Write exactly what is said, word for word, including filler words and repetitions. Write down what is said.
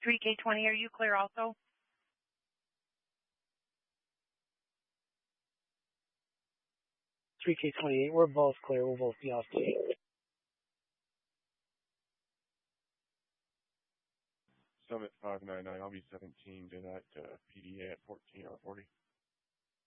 three K twenty, are you clear also? three K twenty-eight, we're both clear. We'll both be off state. Summit five nine nine, I'll be seventeen to that uh, P D A at fourteen or forty.